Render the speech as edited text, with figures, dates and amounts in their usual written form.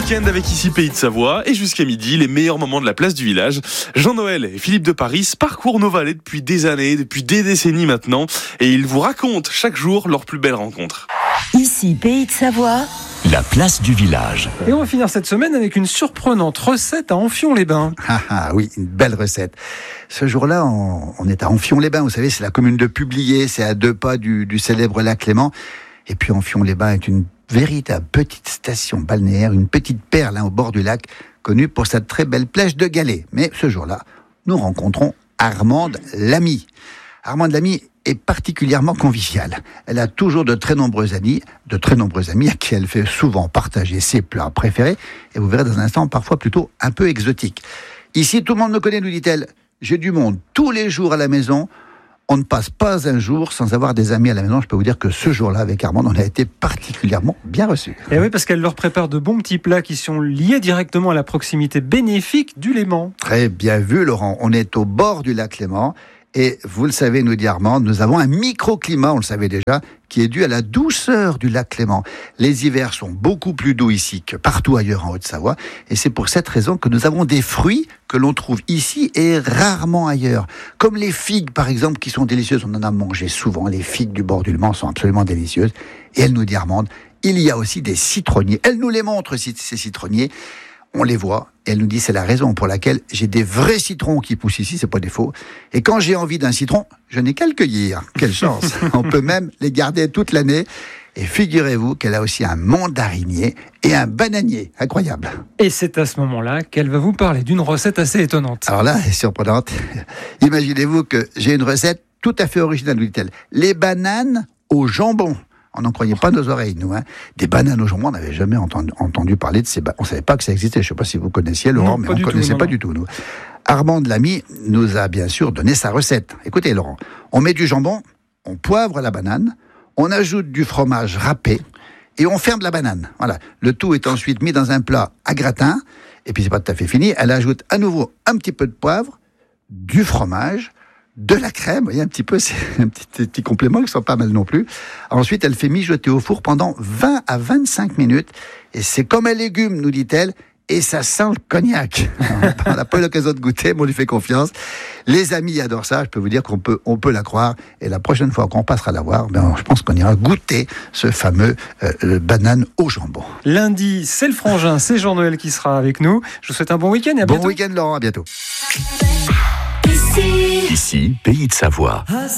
week-end avec ici Pays de Savoie et jusqu'à midi, les meilleurs moments de la place du village. Jean-Noël et Philippe de Paris parcourent nos vallées depuis des années, depuis des décennies maintenant, et ils vous racontent chaque jour leurs plus belles rencontres. Ici Pays de Savoie, la place du village. Et on va finir cette semaine avec une surprenante recette à Amphion-les-Bains. Ah oui, une belle recette. Ce jour-là, on est à Amphion-les-Bains. Vous savez, c'est la commune de Publier, c'est à 2 pas du célèbre lac Léman. Et puis Amphion-les-Bains est une véritable petite station balnéaire, une petite perle au bord du lac, connue pour sa très belle plage de galets. Mais ce jour-là, nous rencontrons Armande Lamy. Armande Lamy est particulièrement conviviale. Elle a toujours de très nombreux amis à qui elle fait souvent partager ses plats préférés, et vous verrez dans un instant, parfois plutôt un peu exotiques. Ici, tout le monde me connaît, nous dit-elle. J'ai du monde tous les jours à la maison. On ne passe pas un jour sans avoir des amis à la maison. Je peux vous dire que ce jour-là, avec Armande, on a été particulièrement bien reçus. Et oui, parce qu'elle leur prépare de bons petits plats qui sont liés directement à la proximité bénéfique du Léman. Très bien vu, Laurent. On est au bord du lac Léman. Et vous le savez, nous dit Armande, nous avons un microclimat, on le savait déjà, qui est dû à la douceur du lac Léman. Les hivers sont beaucoup plus doux ici que partout ailleurs en Haute-Savoie. Et c'est pour cette raison que nous avons des fruits que l'on trouve ici et rarement ailleurs. Comme les figues, par exemple, qui sont délicieuses. On en a mangé souvent. Les figues du bord du Léman sont absolument délicieuses. Et elle nous dit, Armande, il y a aussi des citronniers. Elle nous les montre, ces citronniers. On les voit, et elle nous dit c'est la raison pour laquelle j'ai des vrais citrons qui poussent ici, c'est pas des faux. Et quand j'ai envie d'un citron, je n'ai qu'à le cueillir. Quelle chance. On peut même les garder toute l'année. Et figurez-vous qu'elle a aussi un mandarinier et un bananier. Incroyable. Et c'est à ce moment-là qu'elle va vous parler d'une recette assez étonnante. Alors là, elle est surprenante. Imaginez-vous que j'ai une recette tout à fait originale, nous dit-elle. Les bananes au jambon. On n'en croyait pas nos oreilles, nous. Des bananes au jambon, on n'avait jamais entendu parler de ces bananes. On ne savait pas que ça existait. Je ne sais pas si vous connaissiez, Laurent, mais on ne connaissait pas du tout, nous. Armande Lamy nous a bien sûr donné sa recette. Écoutez, Laurent, on met du jambon, on poivre la banane, on ajoute du fromage râpé et on ferme la banane. Voilà. Le tout est ensuite mis dans un plat à gratin. Et puis, c'est pas tout à fait fini. Elle ajoute à nouveau un petit peu de poivre, du fromage, de la crème, vous voyez un petit peu, c'est un petit complément qui sont pas mal non plus. Ensuite, elle fait mijoter au four pendant 20 à 25 minutes. Et c'est comme un légume, nous dit-elle, et ça sent le cognac. On n'a pas eu l'occasion de goûter, mais on lui fait confiance. Les amis adorent ça, je peux vous dire qu'on peut la croire. Et la prochaine fois qu'on passera la voir, je pense qu'on ira goûter ce fameux banane au jambon. Lundi, c'est le frangin, c'est Jean-Noël qui sera avec nous. Je vous souhaite un bon week-end et à bientôt. Bon week-end, Laurent, à bientôt. Ici, Pays de Savoie.